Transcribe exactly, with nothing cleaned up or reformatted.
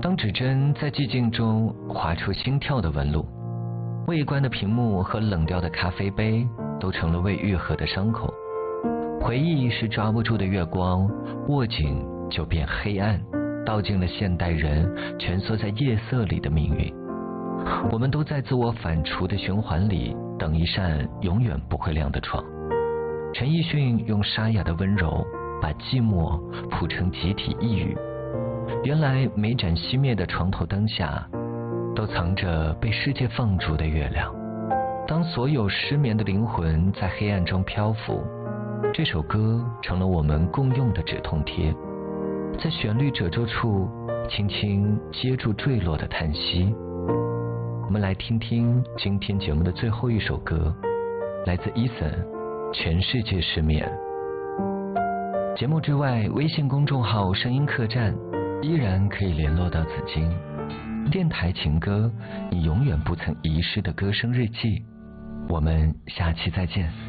当指针在寂静中划出心跳的纹路，未关的屏幕和冷掉的咖啡杯都成了未愈合的伤口。回忆是抓不住的月光，握紧就变黑暗，道尽了现代人蜷缩在夜色里的命运。我们都在自我反刍的循环里，等一扇永远不会亮的窗。陈奕迅用沙哑的温柔把寂寞谱成集体抑郁。原来每盏熄灭的床头灯下都藏着被世界放逐的月亮。当所有失眠的灵魂在黑暗中漂浮，这首歌成了我们共用的止痛贴，在旋律褶皱处轻轻接住坠落的叹息。我们来听听今天节目的最后一首歌，来自 Eason， 全世界失眠。节目之外，微信公众号声音客栈依然可以联络到紫金。电台情歌，你永远不曾遗失的歌声日记。我们下期再见。